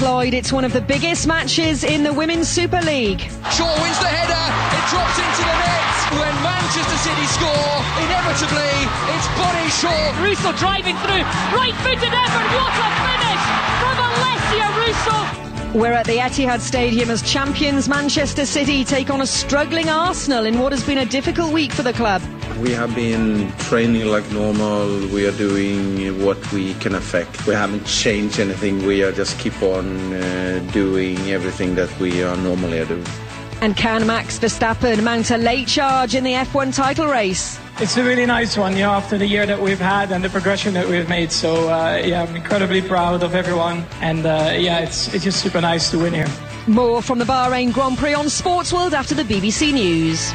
Lloyd, it's one of the biggest matches in the Women's Super League. Shaw wins the header, it drops into the net. When Manchester City score, inevitably, it's Bonnie Shaw. Russo driving through, right-footed effort, what a finish from Alessia Russo. We're at the Etihad Stadium as champions Manchester City take on a struggling Arsenal in what has been a difficult week for the club. We have been training like normal. We are doing what we can affect. We haven't changed anything. We are just keep on doing everything that we are normally doing. And can Max Verstappen mount a late charge in the F1 title race? It's a really nice one, after the year that we've had and the progression that we've made. So, I'm incredibly proud of everyone. And, it's just super nice to win here. More from the Bahrain Grand Prix on Sports World after the BBC News.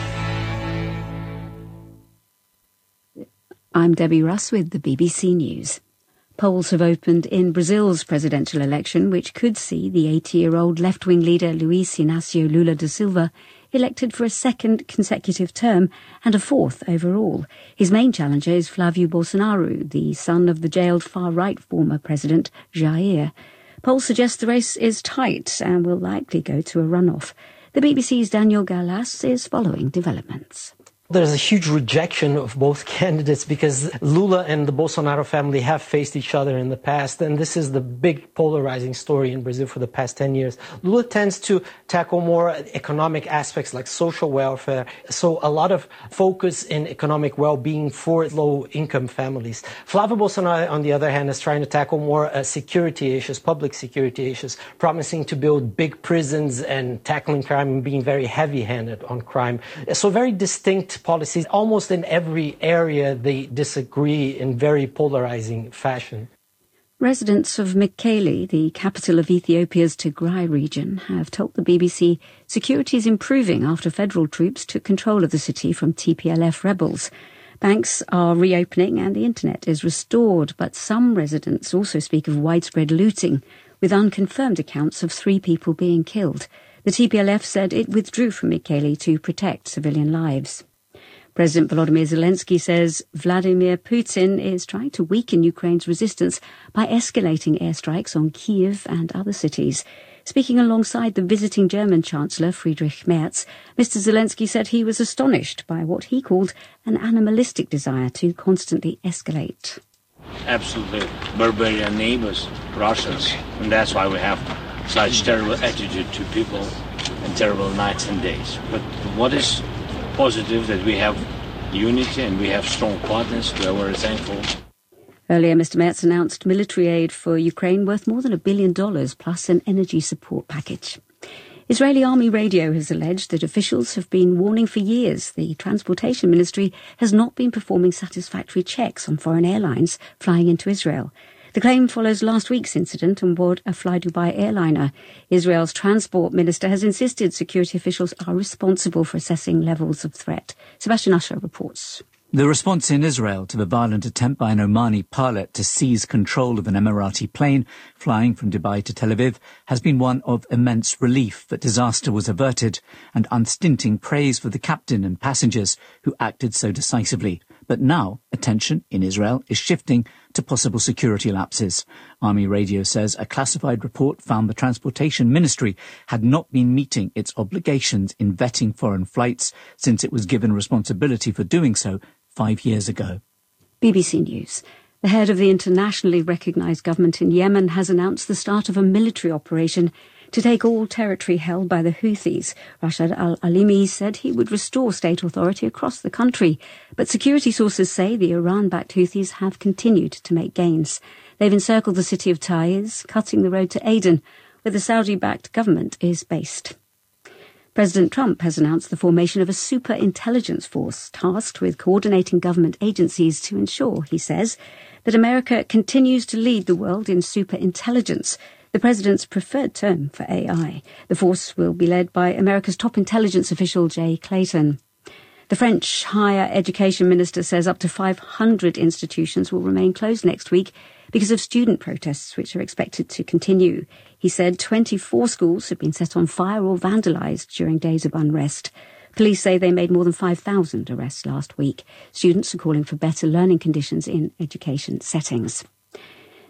I'm Debbie Russ with the BBC News. Polls have opened in Brazil's presidential election, which could see the 80-year-old left-wing leader Luiz Inácio Lula da Silva elected for a second consecutive term and a fourth overall. His main challenger is Flávio Bolsonaro, the son of the jailed far-right former president Jair. Polls suggest the race is tight and will likely go to a runoff. The BBC's Daniel Gallas is following developments. There's a huge rejection of both candidates because Lula and the Bolsonaro family have faced each other in the past, and this is the big polarizing story in Brazil for the past 10 years. Lula tends to tackle more economic aspects like social welfare, so a lot of focus in economic well-being for low-income families. Flávio Bolsonaro, on the other hand, is trying to tackle more security issues, public security issues, promising to build big prisons and tackling crime and being very heavy-handed on crime. So very distinct policies. Almost in every area they disagree in very polarizing fashion. Residents of Mekelle, the capital of Ethiopia's Tigray region, have told the BBC security is improving after federal troops took control of the city from TPLF rebels. Banks are reopening and the internet is restored, but some residents also speak of widespread looting, with unconfirmed accounts of 3 people being killed. The TPLF said it withdrew from Mekelle to protect civilian lives. President Volodymyr Zelensky says Vladimir Putin is trying to weaken Ukraine's resistance by escalating airstrikes on Kyiv and other cities. Speaking alongside the visiting German Chancellor Friedrich Merz, Mr. Zelensky said he was astonished by what he called an animalistic desire to constantly escalate. Absolutely barbarian neighbors, Russians, and that's why we have such terrible attitude to people and terrible nights and days. But what is positive that we have unity and we have strong partners. We are very thankful. Earlier, Mr. Merz announced military aid for Ukraine worth more than $1 billion, plus an energy support package. Israeli Army Radio has alleged that officials have been warning for years the Transportation Ministry has not been performing satisfactory checks on foreign airlines flying into Israel. The claim follows last week's incident on board a Fly Dubai airliner. Israel's transport minister has insisted security officials are responsible for assessing levels of threat. Sebastian Usher reports. The response in Israel to the violent attempt by an Omani pilot to seize control of an Emirati plane flying from Dubai to Tel Aviv has been one of immense relief that disaster was averted and unstinting praise for the captain and passengers who acted so decisively. But now attention in Israel is shifting to possible security lapses. Army Radio says a classified report found the Transportation Ministry had not been meeting its obligations in vetting foreign flights since it was given responsibility for doing so 5 years ago. BBC News. The head of the internationally recognised government in Yemen has announced the start of a military operation to take all territory held by the Houthis. Rashid al-Alimi said he would restore state authority across the country. But security sources say the Iran-backed Houthis have continued to make gains. They've encircled the city of Taiz, cutting the road to Aden, where the Saudi-backed government is based. President Trump has announced the formation of a super-intelligence force tasked with coordinating government agencies to ensure, he says, that America continues to lead the world in super-intelligence, the president's preferred term for AI. The force will be led by America's top intelligence official, Jay Clayton. The French higher education minister says up to 500 institutions will remain closed next week because of student protests, which are expected to continue. He said 24 schools have been set on fire or vandalised during days of unrest. Police say they made more than 5,000 arrests last week. Students are calling for better learning conditions in education settings.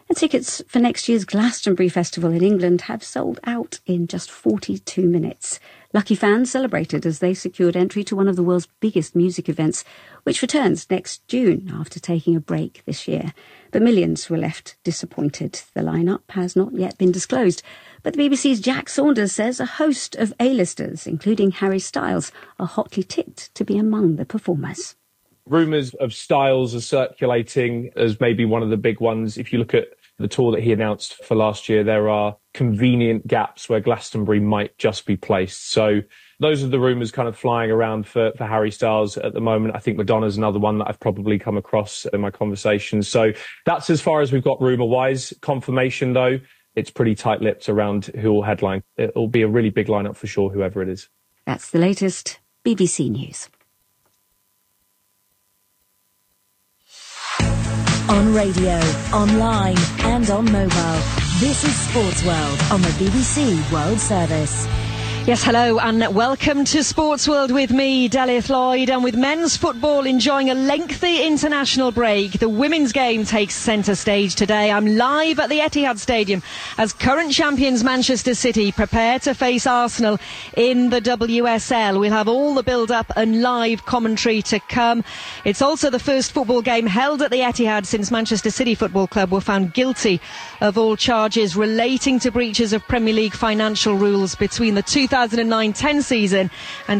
And tickets for next year's Glastonbury Festival in England have sold out in just 42 minutes. Lucky fans celebrated as they secured entry to one of the world's biggest music events, which returns next June after taking a break this year. But millions were left disappointed. The lineup has not yet been disclosed, but the BBC's Jack Saunders says a host of A-listers, including Harry Styles, are hotly tipped to be among the performers. Rumours of Styles are circulating as maybe one of the big ones. If you look at the tour that he announced for last year, there are convenient gaps where Glastonbury might just be placed. So those are the rumours kind of flying around for Harry Styles at the moment. I think Madonna's another one that I've probably come across in my conversations. So that's as far as we've got rumour-wise. Confirmation, though, it's pretty tight-lipped around who will headline. It'll be a really big lineup for sure, whoever it is. That's the latest BBC News. On radio, online and on mobile. This is Sports World on the BBC World Service. Yes, hello and welcome to Sports World with me, Delith Lloyd, and with men's football enjoying a lengthy international break, the women's game takes centre stage today. I'm live at the Etihad Stadium as current champions Manchester City prepare to face Arsenal in the WSL. We'll have all the build-up and live commentary to come. It's also the first football game held at the Etihad since Manchester City Football Club were found guilty of all charges relating to breaches of Premier League financial rules between the 2009-10 season and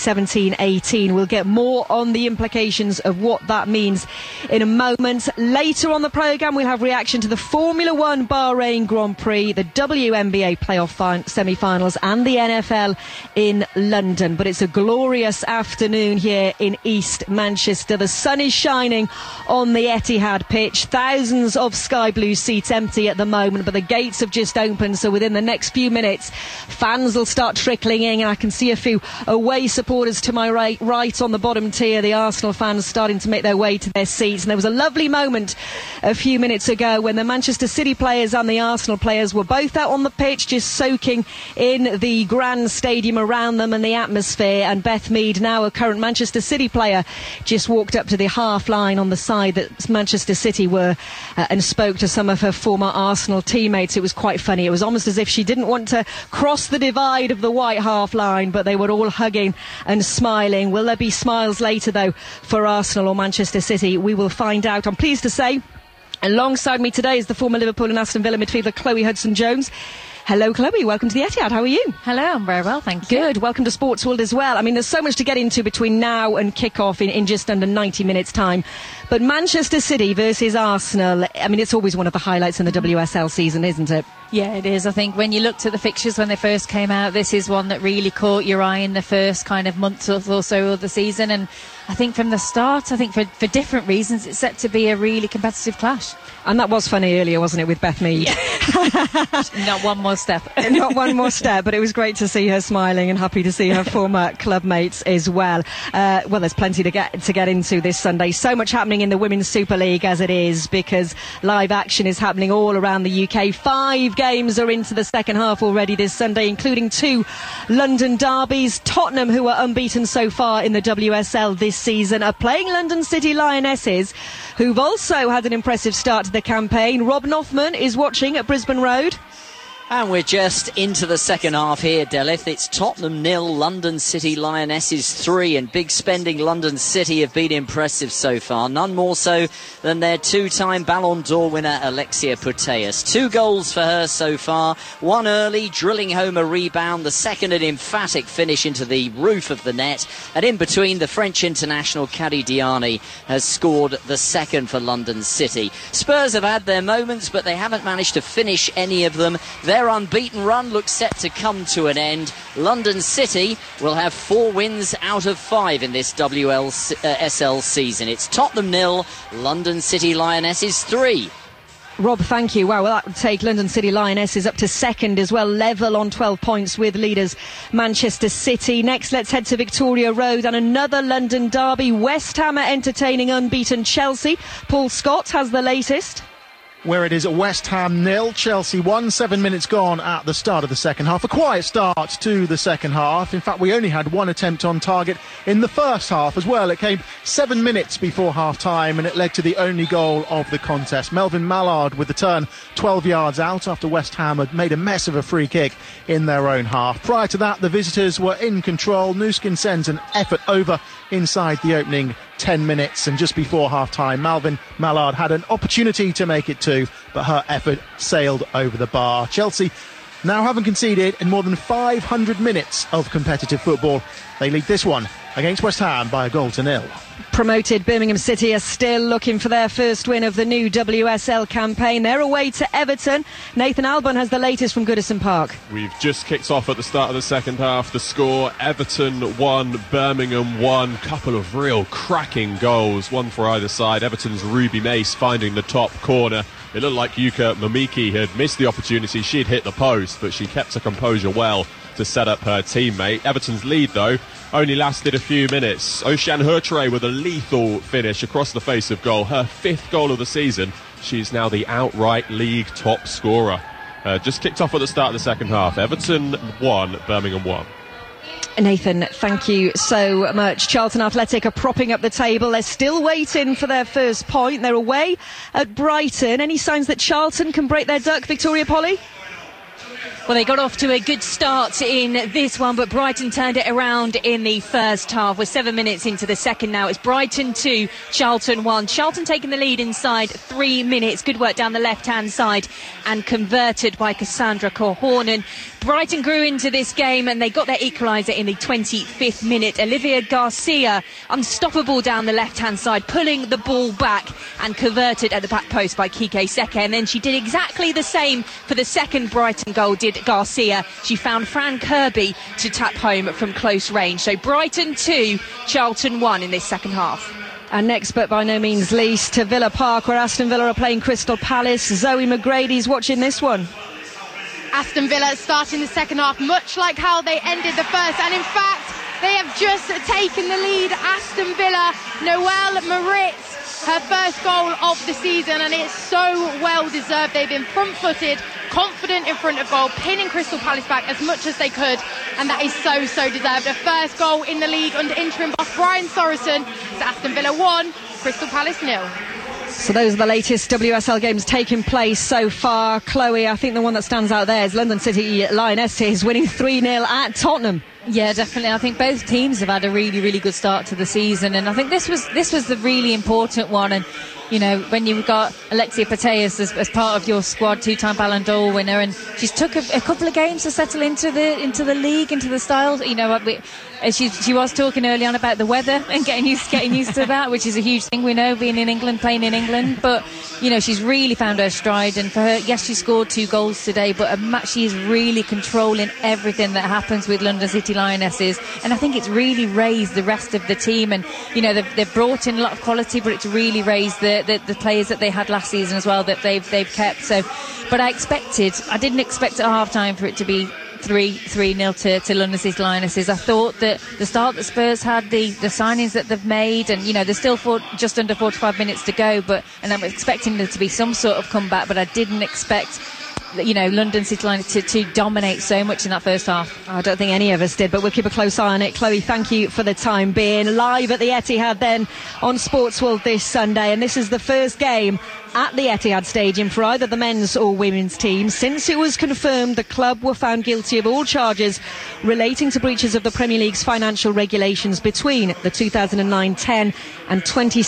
2017-18. We'll get more on the implications of what that means in a moment. Later on the programme, we'll have reaction to the Formula One Bahrain Grand Prix, the WNBA playoff semi-finals and the NFL in London. But it's a glorious afternoon here in East Manchester. The sun is shining on the Etihad pitch. Thousands of sky blue seats empty at the moment, but the gates have just opened, so within the next few minutes fans will start trickling in, and I can see a few away supporters to my right on the bottom tier, the Arsenal fans starting to make their way to their seats. And there was a lovely moment a few minutes ago when the Manchester City players and the Arsenal players were both out on the pitch just soaking in the grand stadium around them and the atmosphere, and Beth Mead, now a current Manchester City player, just walked up to the half line on the side that Manchester City were and spoke to some of her former Arsenal teammates. It was quite funny. It was almost as if she didn't want to cross the divide of the white half line, but they were all hugging and smiling. Will there be smiles later, though, for Arsenal or Manchester City? We will find out. I'm pleased to say, alongside me today is the former Liverpool and Aston Villa midfielder Chloe Hudson-Jones. Hello, Chloe. Welcome to the Etihad. How are you? Hello, I'm very well, thank you. Good. Welcome to Sports World as well. I mean, there's so much to get into between now and kick-off in just under 90 minutes' time. But Manchester City versus Arsenal, I mean, it's always one of the highlights in the WSL season, isn't it? Yeah, it is. I think when you looked at the fixtures when they first came out, this is one that really caught your eye in the first kind of month or so of the season. And I think from the start, I think for different reasons, it's set to be a really competitive clash. And that was funny earlier, wasn't it, with Beth Mead? Yeah. Not one more step. Not one more step, but it was great to see her smiling and happy to see her former club mates as well. Well, there's plenty to get into this Sunday. So much happening in the Women's Super League as it is, because live action is happening all around the UK. 5 games are into the second half already this Sunday, including 2 London derbies. Tottenham, who are unbeaten so far in the WSL this season, are playing London City Lionesses, who've also had an impressive start to the campaign. Rob Nothman is watching at Brisbane Road. And we're just into the second half here, Delith. It's Tottenham 0, London City Lionesses 3, and big spending London City have been impressive so far. None more so than their 2-time Ballon d'Or winner, Alexia Putellas. 2 goals for her so far. 1 early, drilling home a rebound. The second, an emphatic finish into the roof of the net. And in between, the French international Kadi Diani has scored the second for London City. Spurs have had their moments, but they haven't managed to finish any of them. Their unbeaten run looks set to come to an end. London City will have 4 wins out of 5 in this WSL season. It's Tottenham 0, London City Lionesses 3. Rob, thank you. Wow, well, that would take London City Lionesses up to second as well, level on 12 points with leaders Manchester City. Next, let's head to Victoria Road and another London derby. West Ham are entertaining unbeaten Chelsea. Paul Scott has the latest. where it is West Ham 0, Chelsea 1, 7 minutes gone at the start of the second half. A quiet start to the second half. In fact, we only had one attempt on target in the first half as well. It came 7 minutes before half-time, and it led to the only goal of the contest. Melvin Mallard with the turn 12 yards out after West Ham had made a mess of a free kick in their own half. Prior to that, the visitors were in control. Nuskin sends an effort over inside the opening 10 minutes, and just before half-time, Melvin Mallard had an opportunity to make it 2, but her effort sailed over the bar. Chelsea now haven't conceded in more than 500 minutes of competitive football. They lead this one against West Ham by a 1-0. Promoted Birmingham City are still looking for their first win of the new WSL campaign. They're away to Everton. Nathan Albon has the latest from Goodison Park. We've just kicked off at the start of the second half. The score, Everton 1, Birmingham 1. Couple of real cracking goals, one for either side. Everton's Ruby Mace finding the top corner. It looked like Yuka Momiki had missed the opportunity. She'd hit the post, but she kept her composure well to set up her teammate. Everton's lead, though, only lasted a few minutes. Ocean Hurtre with a lethal finish across the face of goal. Her 5th goal of the season. She's now the outright league top scorer. Just kicked off at the start of the second half. Everton 1, Birmingham 1. Nathan, thank you so much. Charlton Athletic are propping up the table. They're still waiting for their first point. They're away at Brighton. Any signs that Charlton can break their duck, Victoria Polly? Well, they got off to a good start in this one, but Brighton turned it around in the first half. We're 7 minutes into the second now. It's Brighton 2, Charlton 1. Charlton taking the lead inside 3 minutes. Good work down the left-hand side and converted by Cassandra Korhonen. Brighton grew into this game and they got their equaliser in the 25th minute. Olivia Garcia, unstoppable down the left-hand side, pulling the ball back and converted at the back post by Kike Seke. And then she did exactly the same for the second Brighton goal, did Garcia. She found Fran Kirby to tap home from close range. So Brighton 2, Charlton 1 in this second half. And next, but by no means least, to Villa Park, where Aston Villa are playing Crystal Palace. Zoe McGrady's watching this one. Aston Villa starting the second half much like how they ended the first, and in fact they have just taken the lead. Aston Villa, Noelle Moritz, her first goal of the season, and it's so well deserved. They've been front-footed, confident in front of goal, pinning Crystal Palace back as much as they could, and that is so deserved. A first goal in the league under interim boss Brian Sorensen. It's Aston Villa 1, Crystal Palace 0. So those are the latest WSL games taking place so far. Chloe, I think the one that stands out there is London City Lionesses winning 3-0 at Tottenham. Yeah, definitely. I think both teams have had a really good start to the season, and I think this was the really important one. And you know, when you've got Alexia Putellas as part of your squad, 2-time Ballon d'Or winner, and she's took a couple of games to settle into the league, into the style. You know, she was talking early on about the weather and getting used to that, which is a huge thing. We know, being in England, playing in England, but you know, she's really found her stride. And for her, yes, she scored 2 goals today, but she is really controlling everything that happens with London City Lionesses, and I think it's really raised the rest of the team. And you know, they've brought in a lot of quality, but it's really raised the players that they had last season as well, that they've kept. So, but I didn't expect at half time for it to be 3-0 to London City Lionesses. I thought that the start that Spurs had, the signings that they've made, and you know, there's still just under 45 minutes to go, and I'm expecting there to be some sort of comeback, but I didn't expect, you know, London City Lionesses to dominate so much in that first half. I don't think any of us did, but we'll keep a close eye on it. Chloe, thank you for the time being. Live at the Etihad then on Sports World this Sunday, and this is the first game at the Etihad Stadium for either the men's or women's team since it was confirmed the club were found guilty of all charges relating to breaches of the Premier League's financial regulations between the 2009-10 and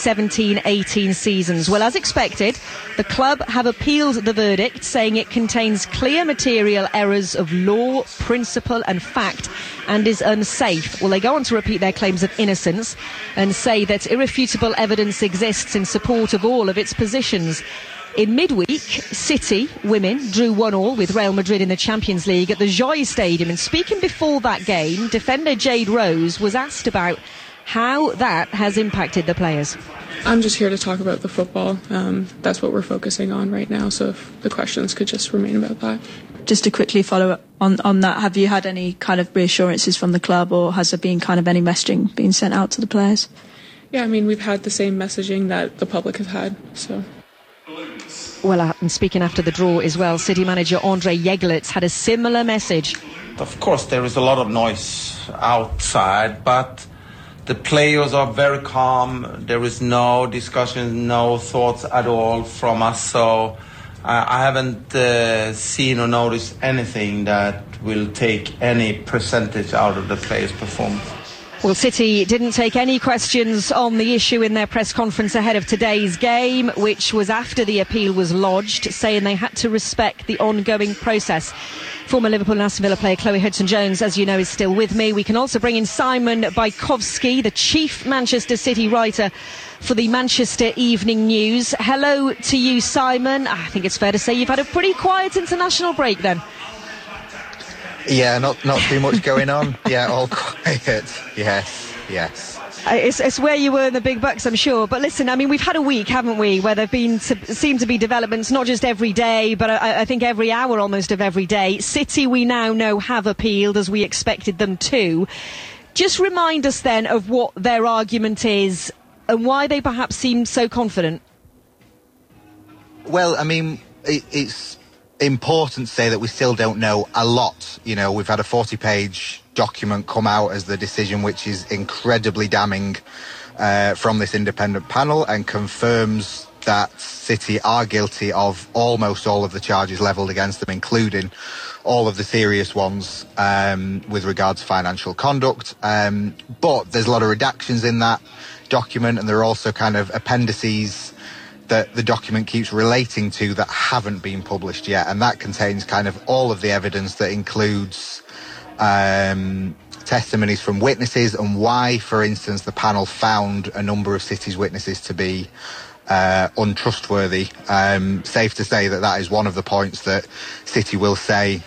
2017-18 seasons. Well, as expected, the club have appealed the verdict, saying it contains clear material errors of law, principle and fact and is unsafe. Well, they go on to repeat their claims of innocence and say that irrefutable evidence exists in support of all of its positions. In midweek, City women drew 1-1 with Real Madrid in the Champions League at the Joy Stadium. And speaking before that game, defender Jade Rose was asked about how that has impacted the players. I'm just here to talk about the football. That's what we're focusing on right now. So if the questions could just remain about that. Just to quickly follow up on that, have you had any kind of reassurances from the club, or has there been kind of any messaging being sent out to the players? Yeah, I mean, we've had the same messaging that the public has had, so. Well, and speaking after the draw as well, City manager Andre Yeglitz had a similar message. Of course, there is a lot of noise outside, but the players are very calm. There is no discussion, no thoughts at all from us. So I haven't seen or noticed anything that will take any percentage out of the players' performance. Well, City didn't take any questions on the issue in their press conference ahead of today's game, which was after the appeal was lodged, saying they had to respect the ongoing process. Former Liverpool and Aston Villa player Chloe Hudson-Jones, as you know, is still with me. We can also bring in Simon Bajkowski, the chief Manchester City writer for the Manchester Evening News. Hello to you, Simon. I think it's fair to say you've had a pretty quiet international break then. Yeah, not too much going on. Yeah, all quiet. Yes. It's where you earn the big bucks, I'm sure. But listen, I mean, we've had a week, haven't we, where there seem to be developments, not just every day, but I think every hour almost of every day. City, we now know, have appealed, as we expected them to. Just remind us then of what their argument is and why they perhaps seem so confident. Well, I mean, it's important to say that we still don't know a lot. You know, we've had a 40-page document come out as the decision, which is incredibly damning from this independent panel and confirms that City are guilty of almost all of the charges levelled against them, including all of the serious ones with regard to financial conduct. But there's a lot of redactions in that document, and there are also kind of appendices that the document keeps relating to that haven't been published yet, and that contains kind of all of the evidence that includes testimonies from witnesses and why, for instance, the panel found a number of City's witnesses to be untrustworthy. Safe to say that is one of the points that City will say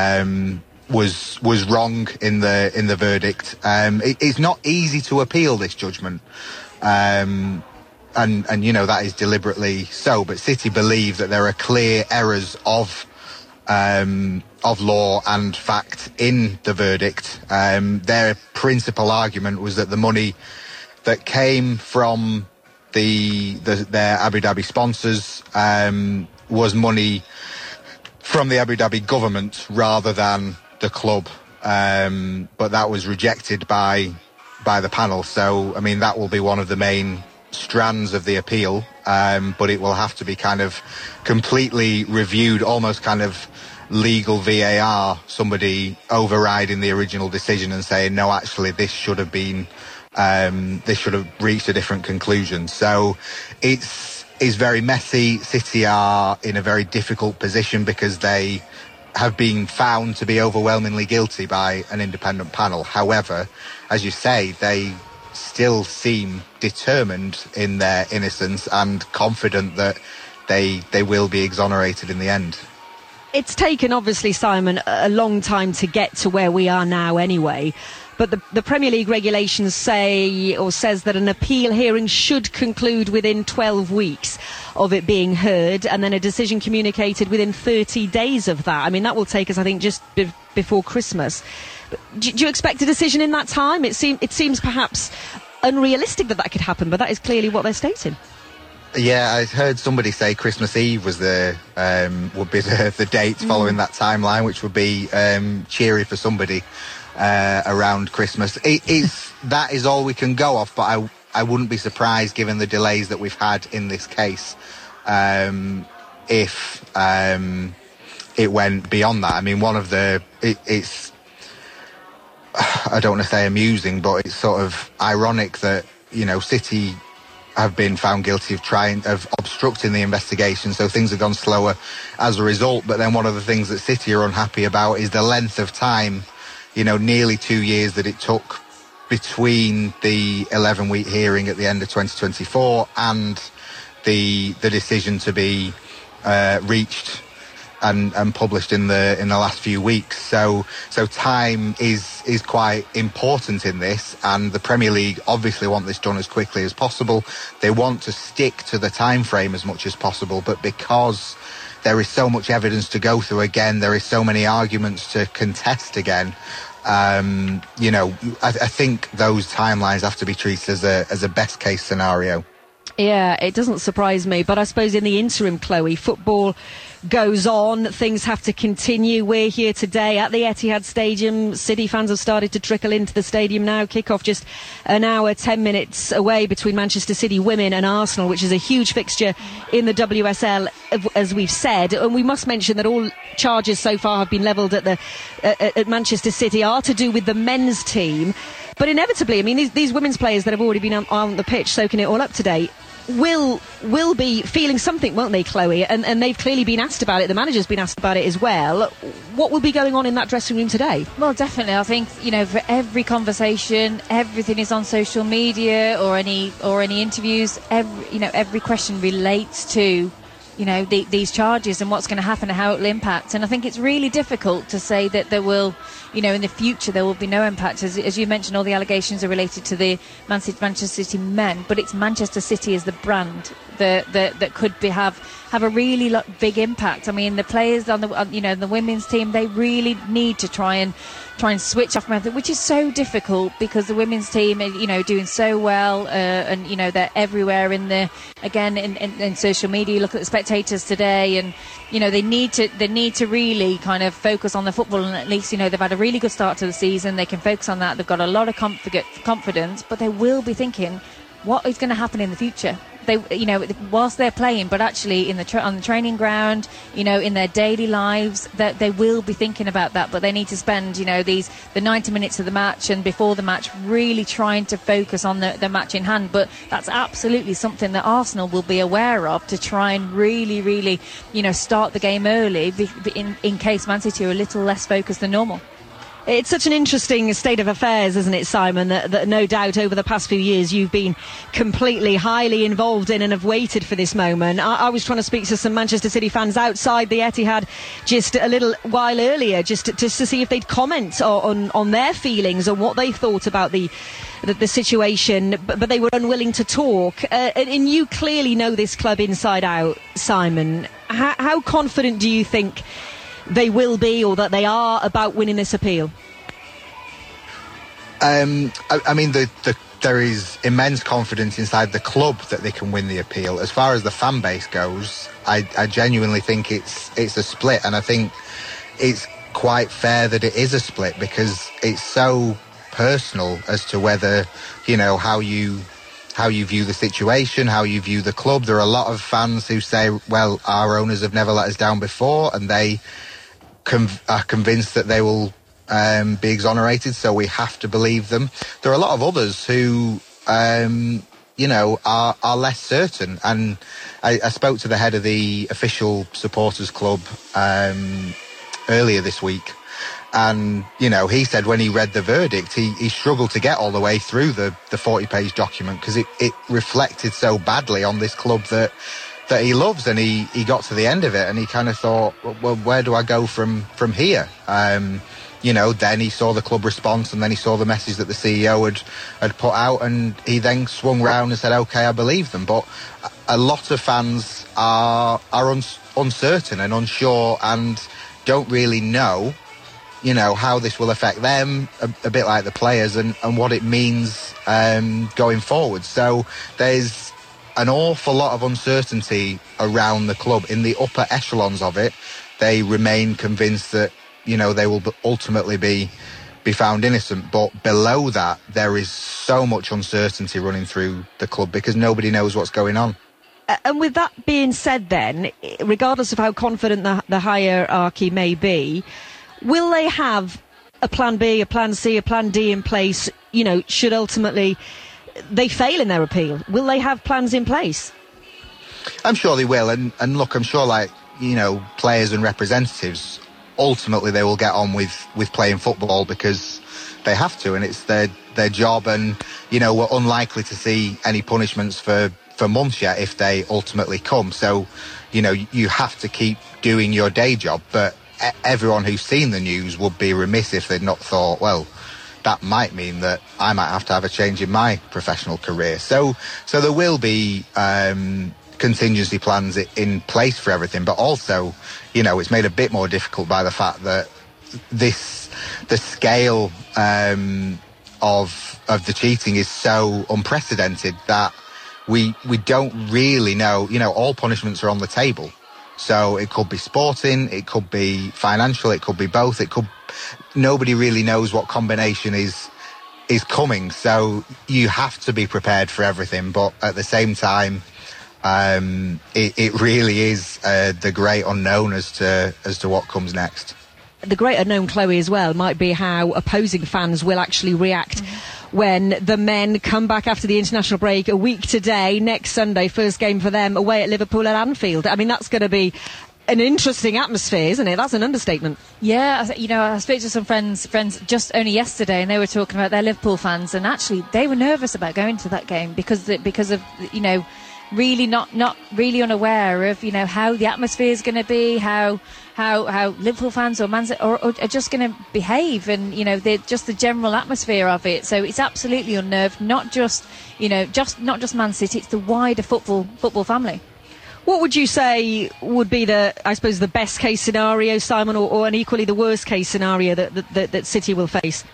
was wrong in the verdict. It's not easy to appeal this judgment. And you know, that is deliberately so, but City believe that there are clear errors of law and fact in the verdict. Their principal argument was that the money that came from their Abu Dhabi sponsors was money from the Abu Dhabi government rather than the club, but that was rejected by the panel. So, I mean, that will be one of the main strands of the appeal, but it will have to be kind of completely reviewed, almost kind of legal VAR, somebody overriding the original decision and saying, no, actually this should have reached a different conclusion. So it's very messy. City are in a very difficult position because they have been found to be overwhelmingly guilty by an independent panel. However, as you say, they still seem determined in their innocence and confident that they will be exonerated in the end. It's taken, obviously, Simon, a long time to get to where we are now anyway. But the Premier League regulations says that an appeal hearing should conclude within 12 weeks of it being heard, and then a decision communicated within 30 days of that. I mean, that will take us, I think, just before Christmas. Do you expect a decision in that time? It seems perhaps unrealistic that could happen, but that is clearly what they're stating. Yeah, I heard somebody say Christmas Eve was would be the date following that timeline, which would be cheery for somebody around Christmas. That is all we can go off, but I wouldn't be surprised, given the delays that we've had in this case, if it went beyond that. I mean, it's I don't want to say amusing, but it's sort of ironic that, you know, City have been found guilty of obstructing the investigation, so things have gone slower as a result. But then one of the things that City are unhappy about is the length of time, you know, nearly 2 years that it took between the 11-week hearing at the end of 2024 and the decision to be reached and published in the last few weeks. So time is quite important in this, and the Premier League obviously want this done as quickly as possible. They want to stick to the time frame as much as possible, but because there is so much evidence to go through again, there is so many arguments to contest again, you know, I think those timelines have to be treated as a best case scenario. Yeah, it doesn't surprise me, but I suppose in the interim, Chloe, football goes on, things have to continue. We're here today at the Etihad Stadium. City fans have started to trickle into the stadium now. Kick-off just an hour, 10 minutes away between Manchester City women and Arsenal, which is a huge fixture in the WSL, as we've said. And we must mention that all charges so far have been levelled at Manchester City are to do with the men's team. But inevitably, I mean, these women's players that have already been on the pitch soaking it all up today will be feeling something, won't they, Chloe? And they've clearly been asked about it. The manager's been asked about it as well. What will be going on in that dressing room today? Well, definitely. I think, for every conversation, everything is on social media or any interviews. Every question relates to these charges and what's going to happen and how it will impact. And I think it's really difficult to say that there will, in the future there will be no impact. As you mentioned, all the allegations are related to the Manchester City men, but it's Manchester City as the brand that could have a really big impact. I mean, the players on the women's team, they really need to try and switch off method, which is so difficult because the women's team are doing so well, and they're everywhere in social media. You look at the spectators today, and they need to really kind of focus on the football, and at least they've had a really good start to the season. They can focus on that. They've got a lot of confidence, but they will be thinking, what is going to happen in the future? They, whilst they're playing, but actually on the training ground, in their daily lives, that they will be thinking about that. But they need to spend, the 90 minutes of the match and before the match really trying to focus on the match in hand. But that's absolutely something that Arsenal will be aware of, to try and really, really, start the game early in case Man City are a little less focused than normal. It's such an interesting state of affairs, isn't it, Simon, that no doubt over the past few years you've been completely highly involved in and have waited for this moment. I was trying to speak to some Manchester City fans outside the Etihad just a little while earlier, just to see if they'd comment on their feelings and what they thought about the situation, but they were unwilling to talk. And you clearly know this club inside out, Simon. How confident do you think they will be, or that they are, about winning this appeal? I mean, there is immense confidence inside the club that they can win the appeal. As far as the fan base goes, I genuinely think it's a split, and I think it's quite fair that it is a split, because it's so personal as to whether, how you view the situation, how you view the club. There are a lot of fans who say, well, our owners have never let us down before, and they are convinced that they will be exonerated, so we have to believe them. There are a lot of others who, are less certain. And I spoke to the head of the official supporters club earlier this week, and he said when he read the verdict, he struggled to get all the way through the 40-page document, because it reflected so badly on this club that he loves, and he got to the end of it and he kind of thought, well, where do I go from here? Then he saw the club response, and then he saw the message that the CEO had put out, and he then swung round and said, okay, I believe them. But a lot of fans are uncertain and unsure and don't really know, how this will affect them, a bit like the players, and what it means going forward. So there's an awful lot of uncertainty around the club. In the upper echelons of it, they remain convinced that, they will ultimately be found innocent. But below that, there is so much uncertainty running through the club, because nobody knows what's going on. And with that being said then, regardless of how confident the hierarchy may be, will they have a plan B, a plan C, a plan D in place, should ultimately they fail in their appeal? Will they have plans in place? I'm sure they will, and look, I'm sure, players and representatives, ultimately they will get on with playing football because they have to, and it's their job, and we're unlikely to see any punishments for months yet if they ultimately come. So you have to keep doing your day job, but everyone who's seen the news would be remiss if they'd not thought, well, that might mean that I might have to have a change in my professional career. So there will be contingency plans in place for everything, but also, it's made a bit more difficult by the fact that the scale of the cheating is so unprecedented that we don't really know. All punishments are on the table. So it could be sporting, it could be financial, it could be both. Nobody really knows what combination is coming. So you have to be prepared for everything. But at the same time, it really is the great unknown as to what comes next. The great unknown, Chloe, as well, might be how opposing fans will actually react when the men come back after the international break a week today, next Sunday, first game for them away at Liverpool at Anfield. I mean, that's going to be an interesting atmosphere, isn't it? That's an understatement. Yeah, I spoke to some friends just only yesterday, and they were talking about their Liverpool fans, and actually they were nervous about going to that game because of really not really unaware of how the atmosphere is going to be, how Liverpool fans or Man City are just going to behave, and just the general atmosphere of it. So it's absolutely unnerved, not just not just Man City, it's the wider football family. What would you say would be the best case scenario, Simon, or an equally the worst case scenario that City will face?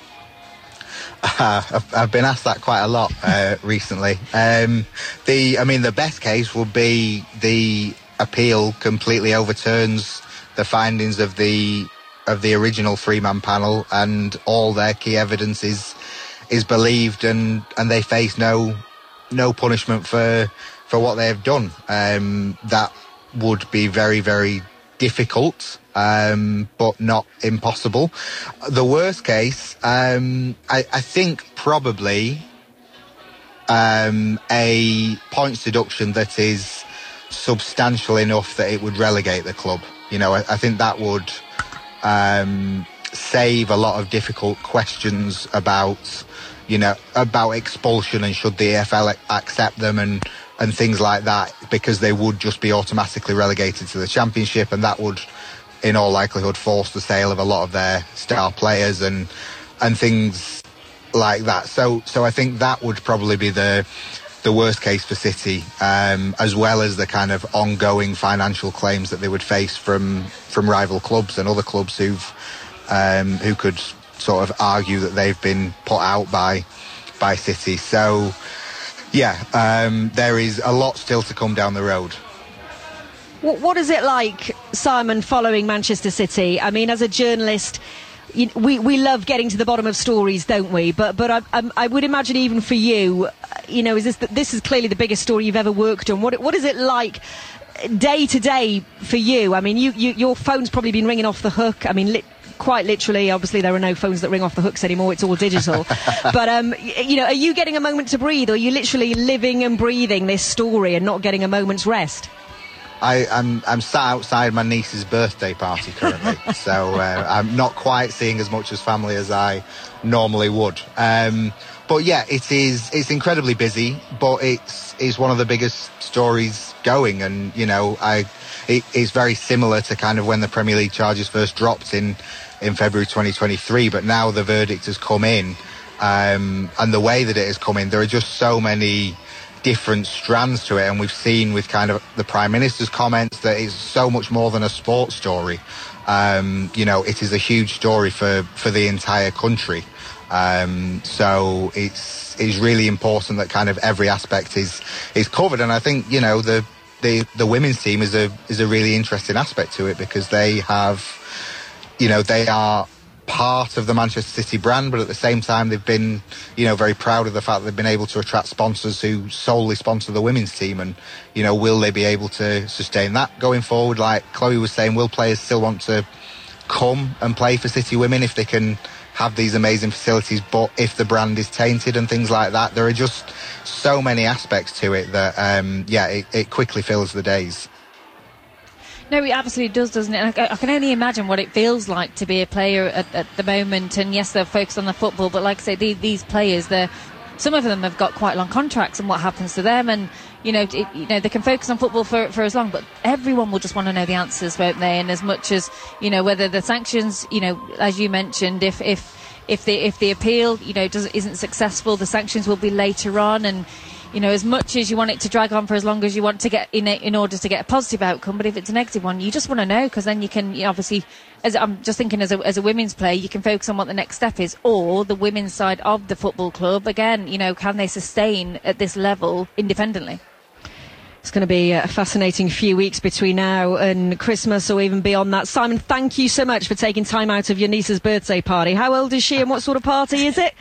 I've been asked that quite a lot recently. The best case would be the appeal completely overturns the findings of the original three-man panel, and all their key evidence is believed, and they face no punishment for what they have done. That would be very, very difficult, but not impossible. The worst case, I think probably a points deduction that is substantial enough that it would relegate the club. I think that would save a lot of difficult questions about expulsion and should the EFL accept them and things like that, because they would just be automatically relegated to the Championship, and that would in all likelihood force the sale of a lot of their star players and things like that. So I think that would probably be the worst case for City, as well as the kind of ongoing financial claims that they would face from rival clubs and other clubs who could sort of argue that they've been put out by City. So there is a lot still to come down the road. What is it like, Simon, following Manchester City? I mean, as a journalist, we love getting to the bottom of stories, don't we? But I would imagine even for you, this is clearly the biggest story you've ever worked on. What is it like day to day for you? I mean, your phone's probably been ringing off the hook. I mean, quite literally, obviously there are no phones that ring off the hooks anymore, it's all digital. But are you getting a moment to breathe, or are you literally living and breathing this story and not getting a moment's rest? I'm sat outside my niece's birthday party currently, so I'm not quite seeing as much as family as I normally would. But yeah, it's incredibly busy, but it's one of the biggest stories going, and it's very similar to kind of when the Premier League charges first dropped in February 2023, but now the verdict has come in, and the way that it has come in, there are just so many different strands to it, and we've seen with kind of the Prime Minister's comments that it's so much more than a sports story. It is a huge story for the entire country. So it's really important that kind of every aspect is covered, and I think the women's team is a really interesting aspect to it, because they have, they are part of the Manchester City brand, but at the same time they've been, very proud of the fact that they've been able to attract sponsors who solely sponsor the women's team, and will they be able to sustain that going forward? Like Chloe was saying, will players still want to come and play for City Women if they can have these amazing facilities, but if the brand is tainted and things like that? There are just so many aspects to it that it quickly fills the days. No, it absolutely does, doesn't it? I can only imagine what it feels like to be a player at the moment. And yes, they're focused on the football, but like I say, these players, some of them have got quite long contracts, and what happens to them? And they can focus on football for as long, but everyone will just want to know the answers, won't they? And as much as whether the sanctions, as you mentioned, if the appeal isn't successful, the sanctions will be later on, and as much as you want it to drag on for as long as you want to get in order to get a positive outcome, but if it's a negative one, you just want to know, because then you can obviously, I'm just thinking as a women's player, you can focus on what the next step is, or the women's side of the football club, again, can they sustain at this level independently? It's going to be a fascinating few weeks between now and Christmas, or even beyond that. Simon, thank you so much for taking time out of your niece's birthday party. How old is she and what sort of party is it?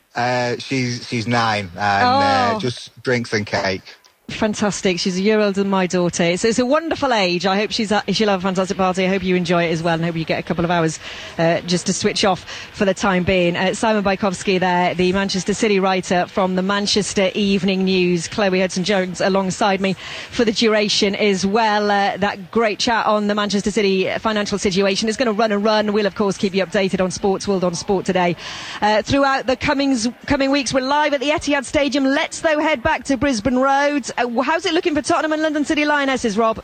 She's 9 and just drinks and cake. Fantastic. She's a year older than my daughter. It's a wonderful age. I hope she'll have a fantastic party. I hope you enjoy it as well, and hope you get a couple of hours just to switch off for the time being. Simon Bajkowski there, the Manchester City writer from the Manchester Evening News. Chloe Hudson-Jones alongside me for the duration as well. That great chat on the Manchester City financial situation is going to run and run. We'll, of course, keep you updated on Sports World on Sport Today. Throughout the coming weeks, we're live at the Etihad Stadium. Let's, though, head back to Brisbane Road. How's it looking for Tottenham and London City Lionesses, Rob?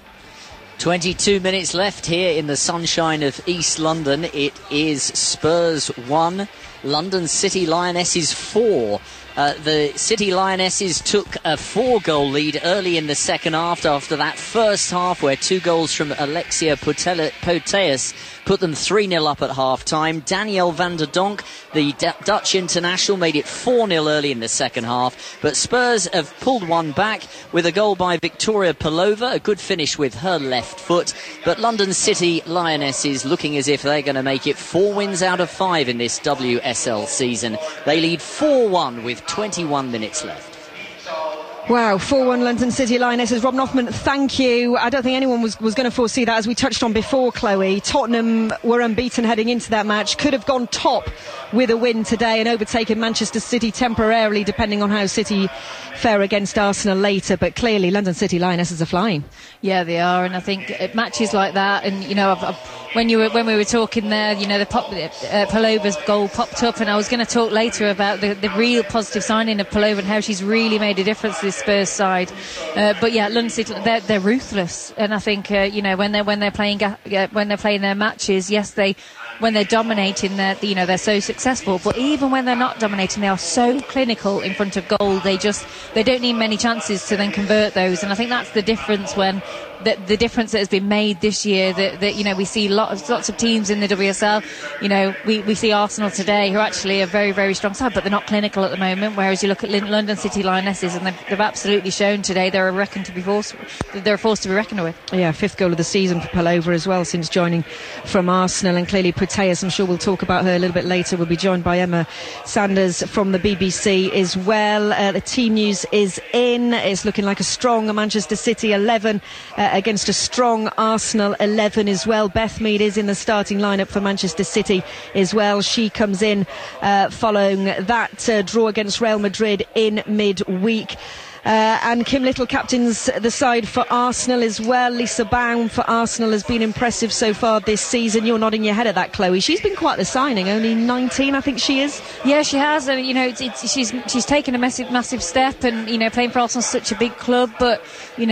22 minutes left here in the sunshine of East London. It is Spurs 1, London City Lionesses 4. The City Lionesses took a 4-goal lead early in the second half after that first half where 2 goals from Alexia Putellas put them 3-0 up at half-time. Danielle van der Donk, the Dutch international, made it 4-0 early in the second half. But Spurs have pulled one back with a goal by Victoria Pelova, a good finish with her left foot. But London City Lionesses looking as if they're going to make it 4 wins out of 5 in this WSL season. They lead 4-1 with 21 minutes left. Wow, 4-1 London City Lionesses. Rob Noffman, thank you. I don't think anyone was going to foresee that, as we touched on before, Chloe. Tottenham were unbeaten heading into that match, could have gone top with a win today and overtaken Manchester City temporarily, depending on how City fare against Arsenal later. But clearly, London City Lionesses are flying. Yeah, they are, and I think at matches like that, and when we were talking there, the Pelova's goal popped up, and I was going to talk later about the real positive signing of Pelova and how she's really made a difference to this Spurs side. But yeah, London City, they're ruthless, and I think when they're playing their matches, yes, when they're dominating, they're so successful. But even when they're not dominating, they are so clinical in front of goal. They don't need many chances to then convert those. And I think that's the difference the difference that has been made this year. That we see lots of teams in the WSL. We see Arsenal today, who are actually a very, very strong side, but they're not clinical at the moment. Whereas you look at London City Lionesses, and they've absolutely shown today they're a force to be reckoned with. Yeah, 5th goal of the season for Pelova as well since joining from Arsenal, and clearly Putellas, I'm sure we'll talk about her a little bit later. We'll be joined by Emma Sanders from the BBC as well. The team news is in. It's looking like a strong Manchester City 11 against a strong Arsenal 11 as well. Beth Mead is in the starting lineup for Manchester City as well. She comes in following that draw against Real Madrid in midweek. And Kim Little captains the side for Arsenal as well. Lisa Baum for Arsenal has been impressive so far this season. You're nodding your head at that, Chloe. She's been quite the signing. Only 19, I think she is. Yeah, she has. And she's taken a massive step. And playing for Arsenal is such a big club. But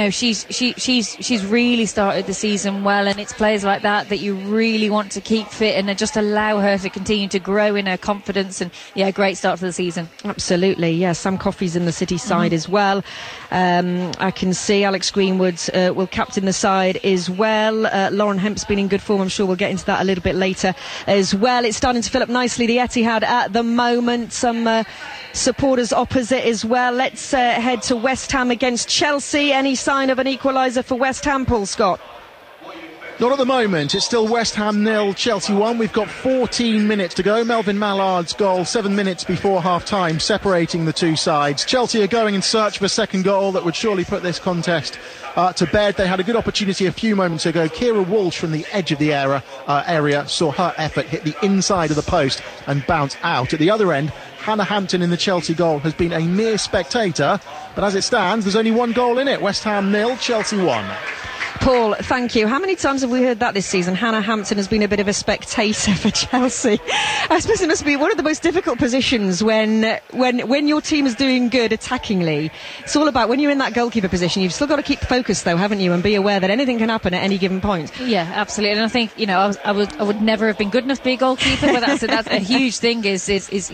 she's really started the season well. And it's players like that you really want to keep fit and just allow her to continue to grow in her confidence. And yeah, great start to the season. Absolutely. Yeah, Sam Coffey's in the City side as well. I can see Alex Greenwood will captain the side as well. Lauren Hemp's been in good form. I'm sure we'll get into that a little bit later as well. It's starting to fill up nicely, the Etihad at the moment. Some supporters opposite as well. Let's head to West Ham against Chelsea. Any sign of an equaliser for West Ham, Paul Scott? Not at the moment. It's still West Ham 0, Chelsea 1. We've got 14 minutes to go. Melvin Mallard's goal 7 minutes before half-time, separating the two sides. Chelsea are going in search of a second goal that would surely put this contest to bed. They had a good opportunity a few moments ago. Kira Walsh from the edge of the area saw her effort hit the inside of the post and bounce out. At the other end, Hannah Hampton in the Chelsea goal has been a mere spectator, but as it stands, there's only one goal in it. West Ham 0, Chelsea 1. Paul, thank you. How many times have we heard that this season? Hannah Hampton has been a bit of a spectator for Chelsea. I suppose it must be one of the most difficult positions when your team is doing good attackingly. It's all about when you're in that goalkeeper position, you've still got to keep focused though, haven't you, and be aware that anything can happen at any given point. Yeah, absolutely. And I think, I would never have been good enough to be a goalkeeper, but that's a huge thing is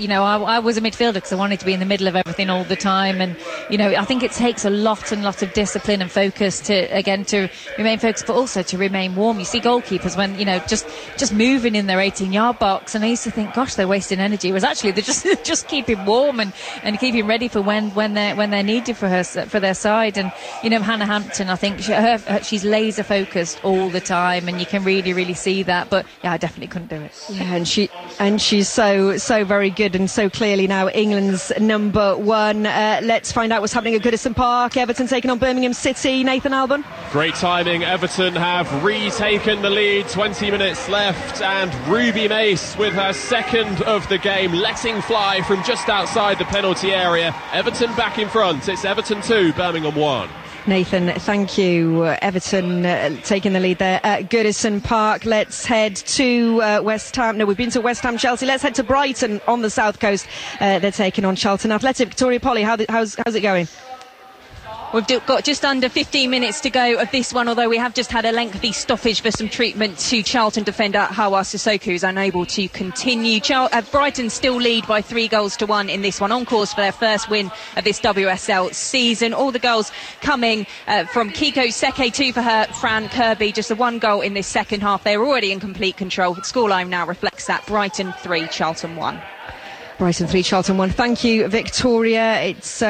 I was a midfielder because I wanted to be in the middle of everything all the time. And, I think it takes a lot of discipline and focus to remain focused, but also to remain warm. You see goalkeepers when, just moving in their 18-yard box, and I used to think, gosh, they're wasting energy. Whereas actually they're just keeping warm and keeping ready for when they're needed for their side. And, Hannah Hampton, I think she's laser focused all the time, and you can really, really see that. But yeah, I definitely couldn't do it. Yeah, and she's so very good, and so clearly now England's number one. Let's find out what's happening at Goodison Park. Everton taking on Birmingham City. Nathan Albon. Great timing. Everton have retaken the lead. 20 minutes left, and Ruby Mace with her second of the game, letting fly from just outside the penalty area. Everton back in front. It's Everton 2, Birmingham 1. Nathan, thank you. Everton taking the lead there at Goodison Park. Let's head to West Ham. No, we've been to West Ham, Chelsea. Let's head to Brighton on the south coast. They're taking on Charlton Athletic. Victoria Polly, how's it going? We've got just under 15 minutes to go of this one, although we have just had a lengthy stoppage for some treatment to Charlton defender Hawa Sissoko, who's unable to continue. Brighton still lead by 3-1 in this one, on course for their first win of this WSL season. All the goals coming from Kiko Seke, 2 for her, Fran Kirby, just the 1 goal in this second half. They're already in complete control. The scoreline now reflects that. Brighton 3, Charlton 1. Brighton 3, Charlton 1. Thank you, Victoria. It's...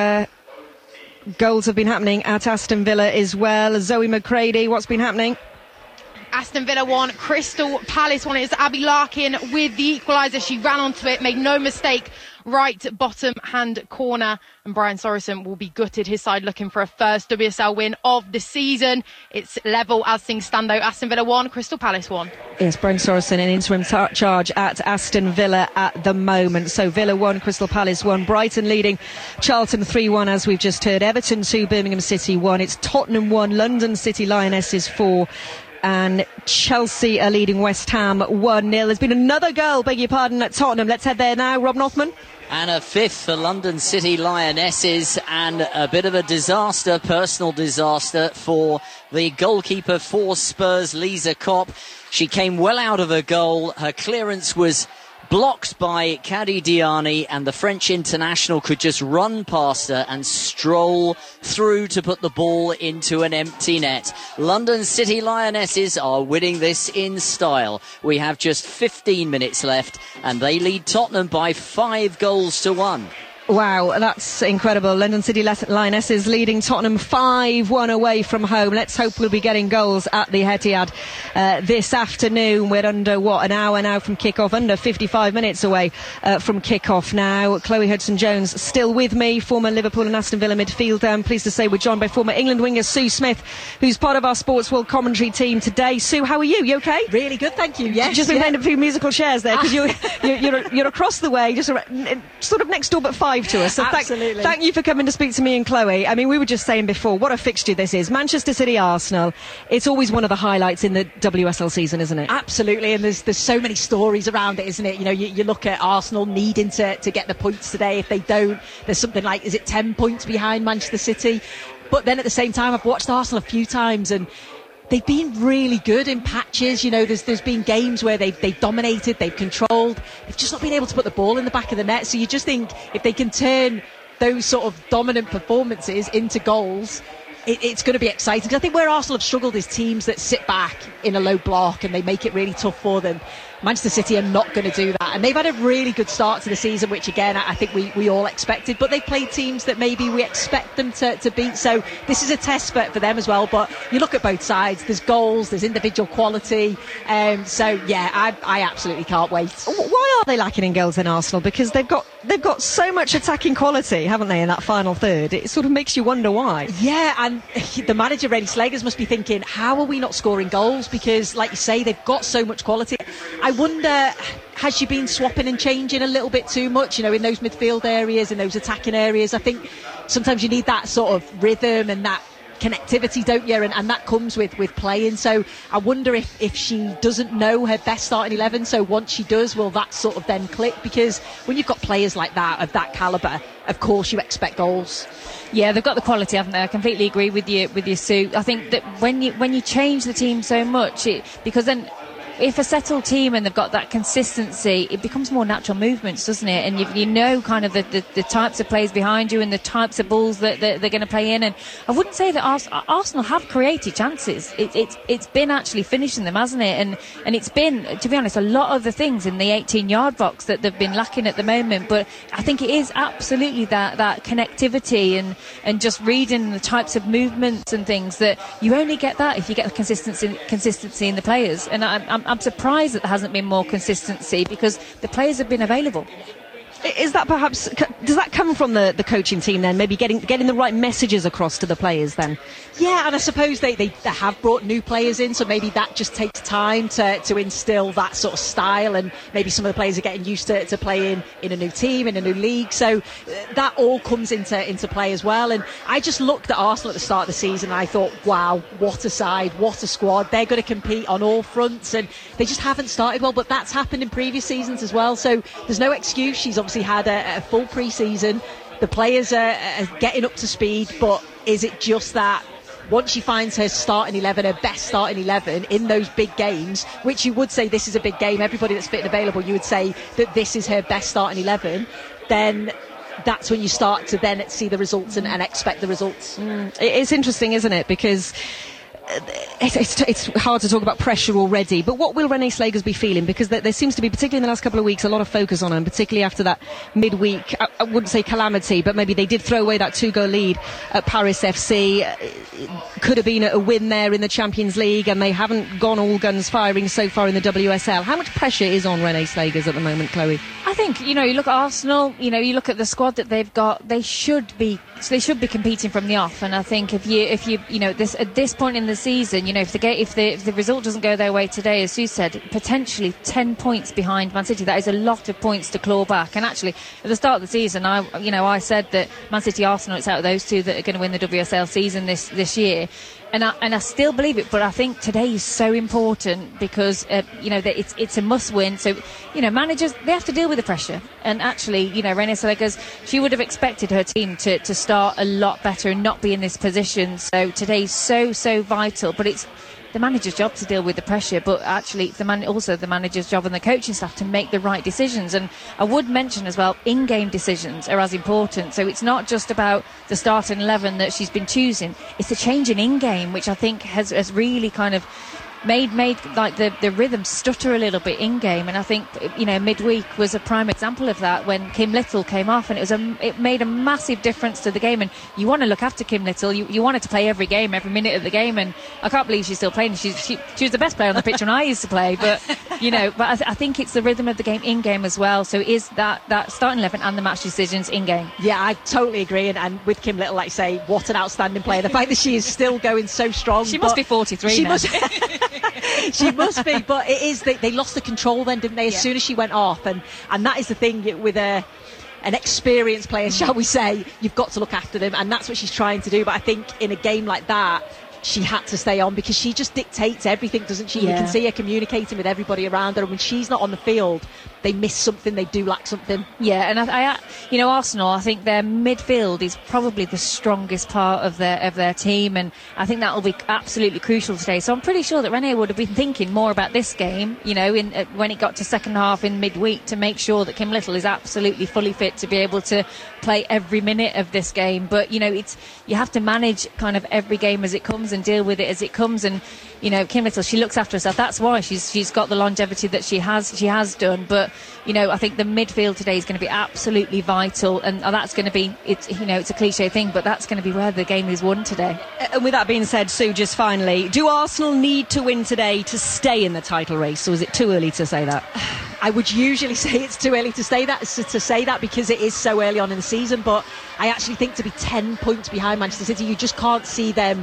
goals have been happening at Aston Villa as well. Zoe McCready, what's been happening? Aston Villa 1, Crystal Palace 1. It's Abby Larkin with the equaliser. She ran onto it, made no mistake. Right bottom hand corner, and Brian Sorensen will be gutted. His side looking for a first WSL win of the season. It's level as things stand though. Aston Villa 1, Crystal Palace 1. Yes, Brian Sorensen in interim charge at Aston Villa at the moment. So Villa 1, Crystal Palace 1. Brighton leading Charlton 3-1 as we've just heard. Everton 2, Birmingham City 1. It's Tottenham 1, London City Lionesses 4. And Chelsea are leading West Ham 1-0. There's been another goal, beg your pardon, at Tottenham. Let's head there now. Rob Northman. And a 5th for London City Lionesses, and a bit of a disaster, personal disaster for the goalkeeper for Spurs, Lisa Kopp. She came well out of her goal. Her clearance was blocked by Kadi Diani, and the French international could just run past her and stroll through to put the ball into an empty net. London City Lionesses are winning this in style. We have just 15 minutes left, and they lead Tottenham by 5-1. Wow, that's incredible. London City Lionesses leading Tottenham 5-1 away from home. Let's hope we'll be getting goals at the Etihad this afternoon. We're under, an hour now from kick-off, under 55 minutes away from kick-off now. Chloe Hudson-Jones still with me, former Liverpool and Aston Villa midfielder. I'm pleased to say we're joined by former England winger Sue Smith, who's part of our Sports World commentary team today. Sue, how are you? You okay? Really good, thank you. Yes. Just been playing a few musical chairs there, because you're across the way, just sort of next door but 5 to us. So absolutely. Thank you for coming to speak to me and Chloe. I mean, we were just saying before, what a fixture this is. Manchester City Arsenal. It's always one of the highlights in the WSL season, isn't it? Absolutely, and there's so many stories around it, isn't it? You look at Arsenal needing to get the points today. If they don't, there's something like, is it 10 points behind Manchester City? But then at the same time, I've watched Arsenal a few times, and they've been really good in patches. There's been games where they've dominated, they've controlled. They've just not been able to put the ball in the back of the net. So you just think if they can turn those sort of dominant performances into goals, it's going to be exciting. Because I think where Arsenal have struggled is teams that sit back in a low block and they make it really tough for them. Manchester City are not going to do that, and they've had a really good start to the season, which again I think we all expected, but they've played teams that maybe we expect them to beat, so this is a test for them as well. But you look at both sides, there's goals, there's individual quality, so yeah, I absolutely can't wait. Why are they lacking in goals in Arsenal? Because they've got so much attacking quality, haven't they, in that final third? It sort of makes you wonder why. Yeah, and the manager Rennie Slegers must be thinking, how are we not scoring goals? Because like you say, they've got so much quality. I wonder, has she been swapping and changing a little bit too much, in those midfield areas, in those attacking areas? I think sometimes you need that sort of rhythm and that connectivity, don't you? And that comes with playing. So I wonder if she doesn't know her best starting 11. So once she does, will that sort of then click? Because when you've got players like that, of that calibre, of course you expect goals. Yeah, they've got the quality, haven't they? I completely agree with you, Sue. I think that when you change the team so much, because then if a settled team and they've got that consistency, it becomes more natural movements, doesn't it? And you know kind of the types of players behind you and the types of balls that they're going to play in. And I wouldn't say that Arsenal have created chances. It's been actually finishing them, hasn't it? And it's been, to be honest, a lot of the things in the 18-yard box that they've been lacking at the moment. But I think it is absolutely that connectivity and just reading the types of movements and things that you only get that if you get the consistency in the players. And I'm surprised that there hasn't been more consistency because the players have been available. Is that perhaps, does that come from the coaching team then? Maybe getting the right messages across to the players then? Yeah, and I suppose they have brought new players in, so maybe that just takes time to instill that sort of style, and maybe some of the players are getting used to playing in a new team, in a new league, so that all comes into play as well. And I just looked at Arsenal at the start of the season and I thought, wow, what a side, what a squad, they're going to compete on all fronts, and they just haven't started well, but that's happened in previous seasons as well, so there's no excuse. She's obviously had a full pre-season, the players are getting up to speed, but is it just that once she finds her starting 11, her best starting 11 in those big games, which you would say this is a big game, everybody that's fit and available, you would say that this is her best starting 11, then that's when you start to then see the results and expect the results. It's interesting, isn't it? Because it's hard to talk about pressure already, but what will Renee Slagers be feeling? Because there seems to be, particularly in the last couple of weeks, a lot of focus on her, and particularly after that midweek, I wouldn't say calamity, but maybe they did throw away that 2-goal lead at Paris FC. It could have been a win there in the Champions League, and they haven't gone all guns firing so far in the WSL. How much pressure is on Renee Slagers at the moment, Chloe? I think, you look at Arsenal, you look at the squad that they've got, they should be competing from the off. And I think if you at this point in the season, if the result doesn't go their way today, as Sue said, potentially 10 points behind Man City, that is a lot of points to claw back. And actually, at the start of the season, I said that Man City, Arsenal, it's out of those two that are going to win the WSL season this year. And I still believe it, but I think today is so important because it's a must win. So managers, they have to deal with the pressure. And actually, Renee Slagers, she would have expected her team to start a lot better and not be in this position. So today's so vital. But it's the manager's job to deal with the pressure, but actually it's also the manager's job and the coaching staff to make the right decisions. And I would mention as well, in-game decisions are as important. So it's not just about the starting 11 that she's been choosing, it's the change in game, which I think has really kind of made like the rhythm stutter a little bit in game. And I think midweek was a prime example of that when Kim Little came off, and it made a massive difference to the game. And you want to look after Kim Little, you want her to play every game, every minute of the game, and I can't believe she's still playing. She was the best player on the pitch when I used to play, but but I think it's the rhythm of the game in game as well. So it is that starting 11 and the match decisions in game. Yeah, I totally agree, and with Kim Little, like you say, what an outstanding player. The fact that she is still going so strong. She must be 43 now. She must be, but it is they lost the control then, didn't they, as soon as she went off, and that is the thing with an experienced player, shall we say, you've got to look after them, and that's what she's trying to do. But I think in a game like that, she had to stay on because she just dictates everything, doesn't she? Yeah. You can see her communicating with everybody around her, and when she's not on the field, they miss something, they do lack something. Yeah, and I Arsenal, I think their midfield is probably the strongest part of their team, and I think that will be absolutely crucial today. So I'm pretty sure that Renee would have been thinking more about this game, when it got to second half in midweek, to make sure that Kim Little is absolutely fully fit to be able to play every minute of this game. But you have to manage kind of every game as it comes and deal with it as it comes. And Kim Little, she looks after herself. That's why she's got the longevity that she has done. But I think the midfield today is going to be absolutely vital, and that's going to be it's a cliche thing, but that's going to be where the game is won today. And with that being said, Sue, just finally, do Arsenal need to win today to stay in the title race, or is it too early to say that? I would usually say it's too early to say that because it is so early on in the season, but I actually think to be 10 points behind Manchester City, you just can't see them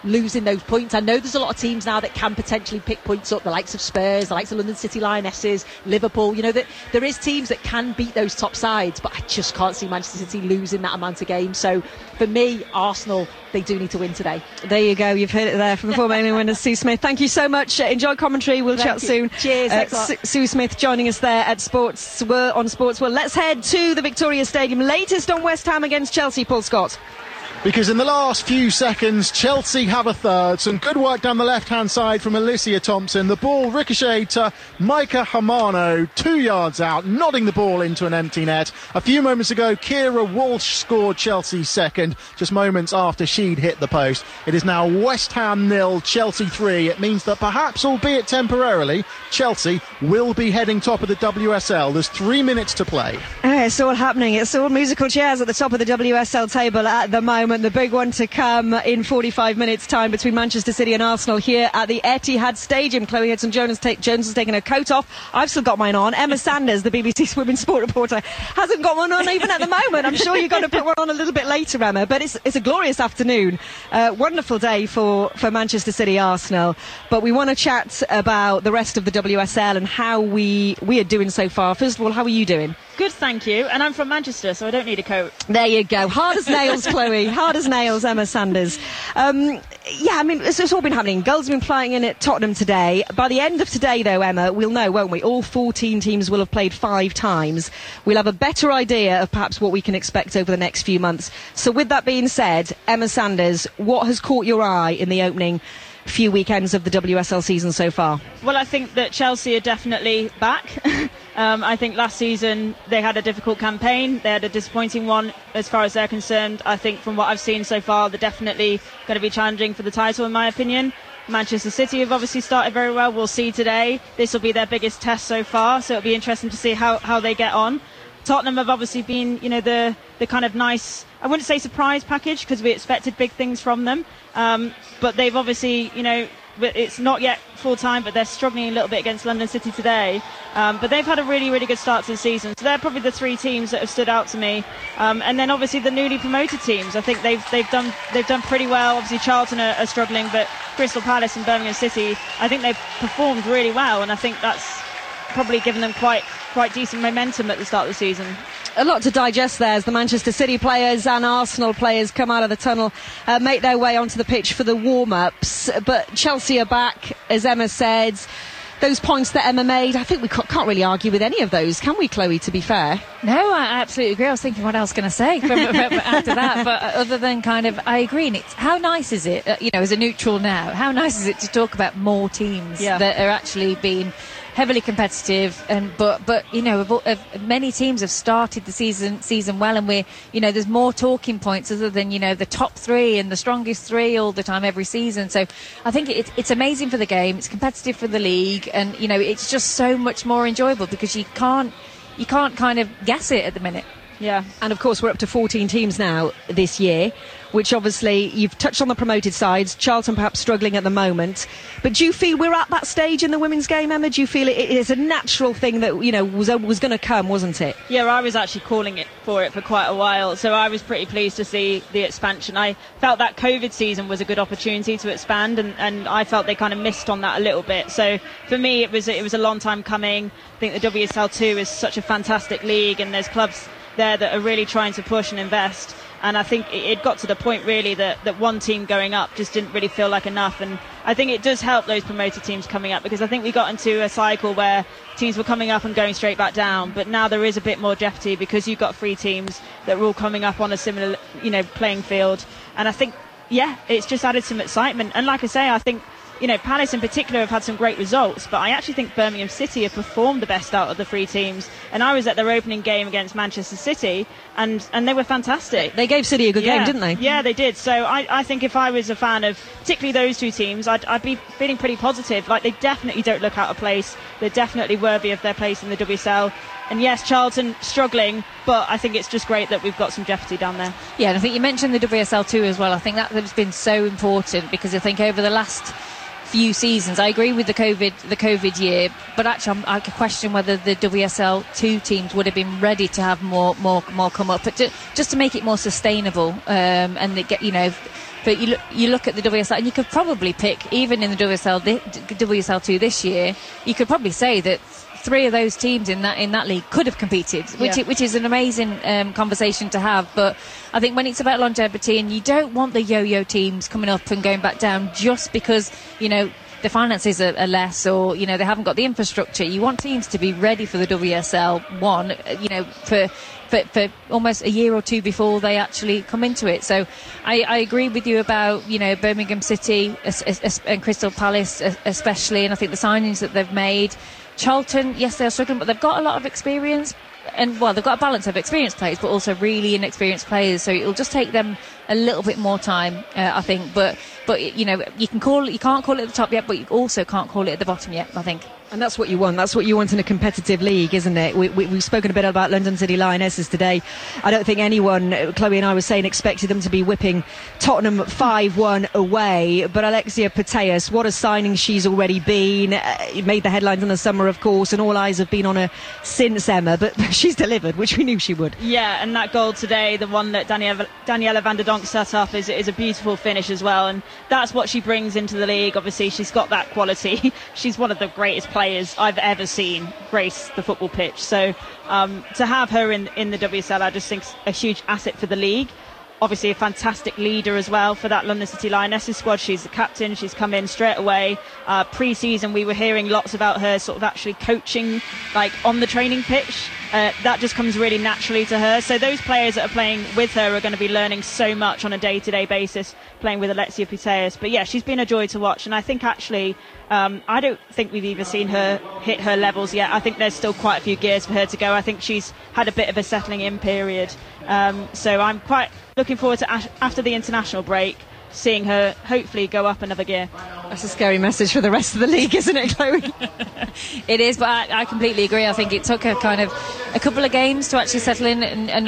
losing those points. I know there's a lot of teams now that can potentially pick points up, the likes of Spurs, the likes of London City Lionesses, Liverpool. You know, that there is teams that can beat those top sides, but I just can't see Manchester City losing that amount of games. So for me, Arsenal, they do need to win today. There you go. You've heard it there from former England winner Sue Smith. Thank you so much. Enjoy commentary. We'll chat soon. Cheers. Sue Smith joining us there at Sports World. Let's head to the Victoria Stadium. Latest on West Ham against Chelsea, Paul Scott. Because in the last few seconds, Chelsea have a third. Some good work down the left-hand side from Alicia Thompson. The ball ricocheted to Maika Hamano, 2 yards out, nodding the ball into an empty net. A few moments ago, Kira Walsh scored Chelsea's second, just moments after she'd hit the post. It is now West Ham 0, Chelsea 3. It means that perhaps, albeit temporarily, Chelsea will be heading top of the WSL. There's 3 minutes to play. It's all happening. It's all musical chairs at the top of the WSL table at the moment. The big one to come in 45 minutes time between Manchester City and Arsenal here at the Etihad Stadium. Chloe Hudson-Jones has taken her coat off. I've still got mine on. Emma Sanders, the BBC's women's sport reporter, hasn't got one on even at the moment. I'm sure you're going to put one on a little bit later, Emma, but it's a glorious afternoon. Wonderful day for Manchester City Arsenal, but we want to chat about the rest of the WSL and how we are doing so far. First of all, how are you doing? Good, thank you. And I'm from Manchester, so I don't need a coat. There you go. Hard as nails, Chloe. Hard as nails, Emma Sanders. Yeah, I mean, it's all been happening. Goals have been flying in at Tottenham today. By the end of today, though, Emma, we'll know, won't we? All 14 teams will have played 5 times. We'll have a better idea of perhaps what we can expect over the next few months. So with that being said, Emma Sanders, what has caught your eye in the opening few weekends of the WSL season so far? Well, I think that Chelsea are definitely back. I think last season they had a difficult campaign. They had a disappointing one as far as they're concerned. I think from what I've seen so far, they're definitely going to be challenging for the title, in my opinion. Manchester City have obviously started very well. We'll see today. This will be their biggest test so far, so it'll be interesting to see how they get on. Tottenham have obviously been, the kind of nice, I wouldn't say surprise package, because we expected big things from them. But they've obviously, it's not yet full time, but they're struggling a little bit against London City today. But they've had a really, really good start to the season. So they're probably the 3 teams that have stood out to me. And then obviously the newly promoted teams. I think they've done pretty well. Obviously Charlton are struggling, but Crystal Palace and Birmingham City, I think they've performed really well, and I think that's probably given them quite decent momentum at the start of the season. A lot to digest there as the Manchester City players and Arsenal players come out of the tunnel, make their way onto the pitch for the warm-ups. But Chelsea are back, as Emma said. Those points that Emma made, I think we can't really argue with any of those, can we, Chloe, to be fair? No, I absolutely agree. I was thinking what I was going to say after that, but other than I agree. And how nice is it, as a neutral now, how nice is it to talk about more teams that are actually being heavily competitive, but many teams have started the season well, and there's more talking points other than the top 3 and the strongest 3 all the time every season. So I think it's amazing for the game. It's competitive for the league, and it's just so much more enjoyable because you can't kind of guess it at the minute. Yeah, and of course we're up to 14 teams now this year, which obviously you've touched on the promoted sides. Charlton perhaps struggling at the moment, but do you feel we're at that stage in the women's game, Emma? Do you feel it is a natural thing that was going to come, wasn't it? Yeah, I was actually calling it for quite a while, so I was pretty pleased to see the expansion. I felt that COVID season was a good opportunity to expand, and I felt they kind of missed on that a little bit. So for me, it was a long time coming. I think the WSL2 is such a fantastic league, and there's clubs there that are really trying to push and invest, and I think it got to the point really that one team going up just didn't really feel like enough, and I think it does help those promoted teams coming up, because I think we got into a cycle where teams were coming up and going straight back down, but now there is a bit more jeopardy because you've got 3 teams that are all coming up on a similar playing field, and I think it's just added some excitement. And like I say, I think Palace in particular have had some great results, but I actually think Birmingham City have performed the best out of the 3 teams. And I was at their opening game against Manchester City, and they were fantastic. They gave City a good game, didn't they? Yeah, they did. So I think if I was a fan of particularly those 2 teams, I'd be feeling pretty positive. Like, they definitely don't look out of place. They're definitely worthy of their place in the WSL. And yes, Charlton struggling, but I think it's just great that we've got some jeopardy down there. Yeah, and I think you mentioned the WSL too as well. I think that has been so important, because I think over the last few seasons, I agree with the COVID year, but actually I could question whether the WSL 2 teams would have been ready to have more come up, but just to make it more sustainable, and they get you look at the WSL, and you could probably pick, even in the WSL2 this year, you could probably say that 3 of those teams in that league could have competed, which is an amazing conversation to have. But I think when it's about longevity, and you don't want the yo-yo teams coming up and going back down just because, you know, the finances are less, or, you know, they haven't got the infrastructure. You want teams to be ready for the WSL 1, you know, for almost a year or 2 before they actually come into it. So I agree with you about, you know, Birmingham City and Crystal Palace especially, and I think the signings that they've made. Charlton, yes, they're struggling, but they've got a lot of experience, and well, they've got a balance of experienced players, but also really inexperienced players. So it'll just take them a little bit more time, I think. But you know, you can't call it at the top yet, but you also can't call it at the bottom yet, I think. And that's what you want. That's what you want in a competitive league, isn't it? We've spoken a bit about London City Lionesses today. I don't think anyone, Chloe and I were saying, expected them to be whipping Tottenham 5-1 away. But Alexia Putellas, what a signing she's already been. Made the headlines in the summer, of course, and all eyes have been on her since, Emma. But she's delivered, which we knew she would. Yeah, and that goal today, the one that Daniela van der Donk set up, is a beautiful finish as well. And that's what she brings into the league. Obviously, she's got that quality. She's one of the greatest players I've ever seen grace the football pitch. So to have her in the WSL, I just think a huge asset for the league. Obviously a fantastic leader as well for that London City Lionesses squad. She's the captain. She's come in straight away. Pre-season, we were hearing lots about her sort of actually coaching, like on the training pitch. That just comes really naturally to her. So those players that are playing with her are going to be learning so much on a day-to-day basis, playing with Alexia Putellas. But yeah, she's been a joy to watch. And I think actually, I don't think we've even seen her hit her levels yet. I think there's still quite a few gears for her to go. I think she's had a bit of a settling in period. So I'm quite looking forward to, after the international break, seeing her hopefully go up another gear. That's a scary message for the rest of the league, isn't it, Chloe? It is, but I completely agree. I think it took her kind of a couple of games to actually settle in and